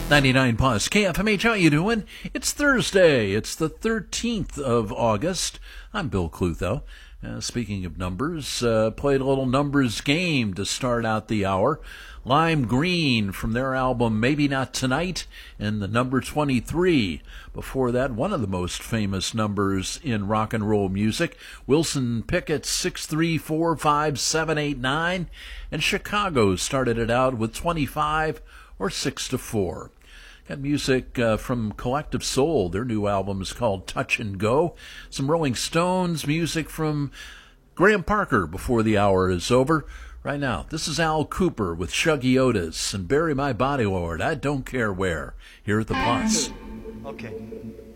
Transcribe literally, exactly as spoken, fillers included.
ninety-nine plus K F M H, how you doing? It's Thursday. It's the thirteenth of August. I'm Bill Clutho. Uh, speaking of numbers, uh, played a little numbers game to start out the hour. Lime Green from their album Maybe Not Tonight and the number twenty-three. Before that, one of the most famous numbers in rock and roll music, Wilson Pickett's six three four five seven eight nine, and Chicago started it out with twenty-five or six to four. Got music uh, from Collective Soul. Their new album is called Touch and Go. Some Rolling Stones music from Graham Parker before the hour is over. Right now, this is Al Cooper with Shuggy Otis and Bury My Body, Lord, I Don't Care Where, here at the Plus. Okay.